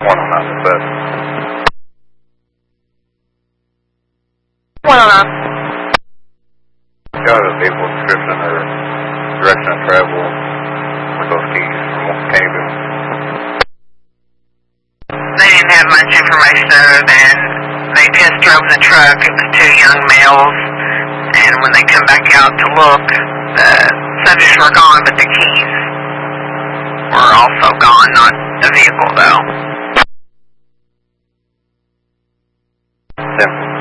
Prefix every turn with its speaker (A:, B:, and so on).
A: 109, but
B: 109.
A: got a vehicle description or direction of travel with those keys from Caneyville?
B: They didn't have much information other than they just drove the truck. It was two young males, and when they come back out to look, the subjects were gone, but the keys were also gone, not the vehicle though.
A: Simple.